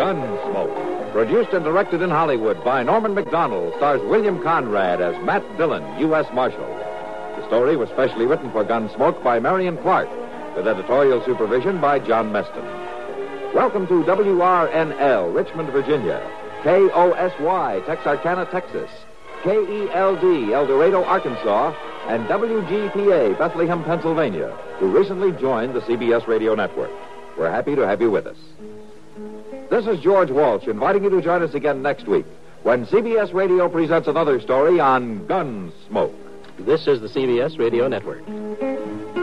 Gunsmoke. Produced and directed in Hollywood by Norman Macdonald, stars William Conrad as Matt Dillon, U.S. Marshal. The story was specially written for Gunsmoke by Marion Clark, with editorial supervision by John Meston. Welcome to WRNL, Richmond, Virginia, KOSY, Texarkana, Texas, KELD, El Dorado, Arkansas, and WGPA, Bethlehem, Pennsylvania, who recently joined the CBS radio network. We're happy to have you with us. This is George Walsh inviting you to join us again next week when CBS Radio presents another story on Gunsmoke. This is the CBS Radio Network.